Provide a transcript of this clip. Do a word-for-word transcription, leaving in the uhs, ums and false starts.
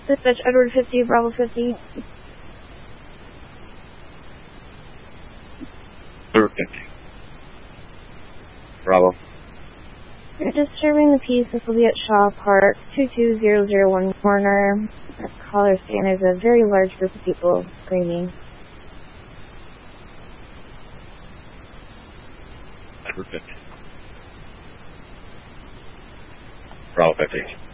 Dispatch Edward fifty, Bravo fifty. Edward fifty. Bravo. You're disturbing the peace. This will be at Shaw Park, two two zero zero one corner. Our caller saying there's a very large group of people screaming. Edward fifty. Bravo fifty.